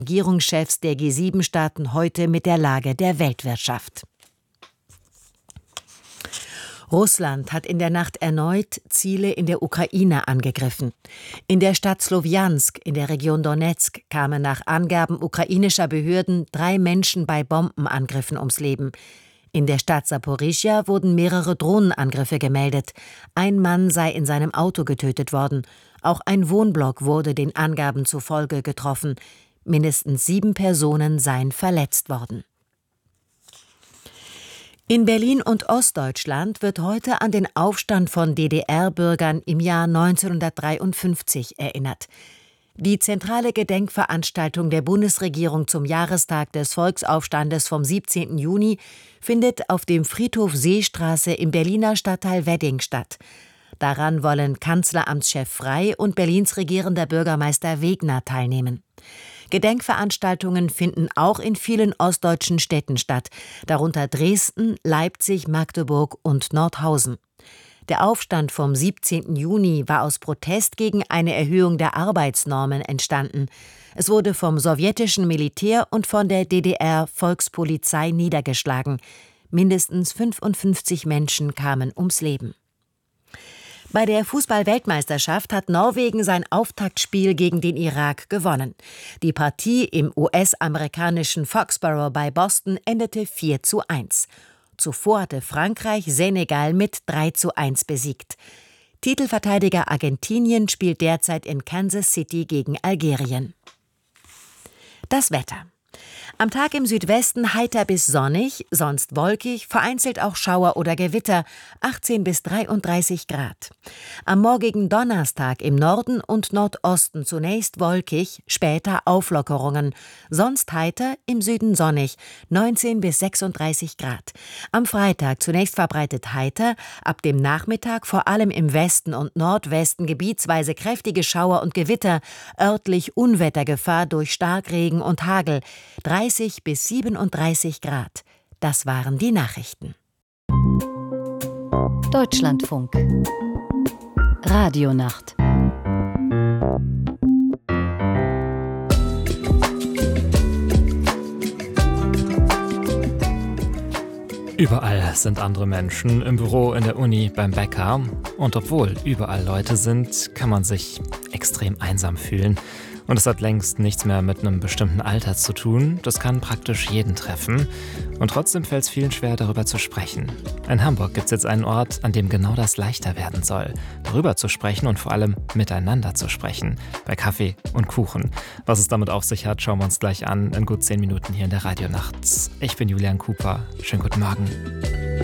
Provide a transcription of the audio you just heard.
Regierungschefs der G7-Staaten heute mit der Lage der Weltwirtschaft. Russland hat in der Nacht erneut Ziele in der Ukraine angegriffen. In der Stadt Slowjansk in der Region Donezk kamen nach Angaben ukrainischer Behörden 3 Menschen bei Bombenangriffen ums Leben. In der Stadt Saporischschja wurden mehrere Drohnenangriffe gemeldet. Ein Mann sei in seinem Auto getötet worden. Auch ein Wohnblock wurde den Angaben zufolge getroffen. Mindestens 7 Personen seien verletzt worden. In Berlin und Ostdeutschland wird heute an den Aufstand von DDR-Bürgern im Jahr 1953 erinnert. Die zentrale Gedenkveranstaltung der Bundesregierung zum Jahrestag des Volksaufstandes vom 17. Juni findet auf dem Friedhof Seestraße im Berliner Stadtteil Wedding statt. Daran wollen Kanzleramtschef Frey und Berlins regierender Bürgermeister Wegner teilnehmen. Gedenkveranstaltungen finden auch in vielen ostdeutschen Städten statt, darunter Dresden, Leipzig, Magdeburg und Nordhausen. Der Aufstand vom 17. Juni war aus Protest gegen eine Erhöhung der Arbeitsnormen entstanden. Es wurde vom sowjetischen Militär und von der DDR-Volkspolizei niedergeschlagen. Mindestens 55 Menschen kamen ums Leben. Bei der Fußball-Weltmeisterschaft hat Norwegen sein Auftaktspiel gegen den Irak gewonnen. Die Partie im US-amerikanischen Foxborough bei Boston endete 4:1. Zuvor hatte Frankreich Senegal mit 3:1 besiegt. Titelverteidiger Argentinien spielt derzeit in Kansas City gegen Algerien. Das Wetter. Am Tag im Südwesten heiter bis sonnig, sonst wolkig, vereinzelt auch Schauer oder Gewitter, 18 bis 33 Grad. Am morgigen Donnerstag im Norden und Nordosten zunächst wolkig, später Auflockerungen, sonst heiter, im Süden sonnig, 19 bis 36 Grad. Am Freitag zunächst verbreitet heiter, ab dem Nachmittag vor allem im Westen und Nordwesten gebietsweise kräftige Schauer und Gewitter, örtlich Unwettergefahr durch Starkregen und Hagel, 30 bis 37 Grad. Das waren die Nachrichten. Deutschlandfunk. Radionacht. Überall sind andere Menschen, im Büro, in der Uni, beim Bäcker. Und obwohl überall Leute sind, kann man sich extrem einsam fühlen. Und es hat längst nichts mehr mit einem bestimmten Alter zu tun. Das kann praktisch jeden treffen. Und trotzdem fällt es vielen schwer, darüber zu sprechen. In Hamburg gibt es jetzt einen Ort, an dem genau das leichter werden soll. Darüber zu sprechen und vor allem miteinander zu sprechen. Bei Kaffee und Kuchen. Was es damit auf sich hat, schauen wir uns gleich an in gut 10 Minuten hier in der Radionacht. Ich bin Julian Cooper. Schönen guten Morgen.